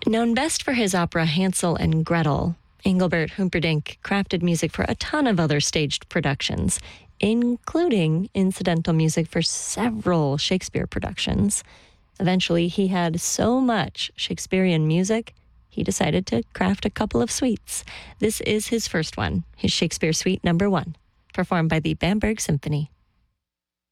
Known best for his opera Hansel and Gretel, Engelbert Humperdinck crafted music for a ton of other staged productions, including incidental music for several Shakespeare productions. Eventually, he had so much Shakespearean music, he decided to craft a couple of suites. This is his first one, his Shakespeare Suite No. 1, performed by the Bamberg Symphony.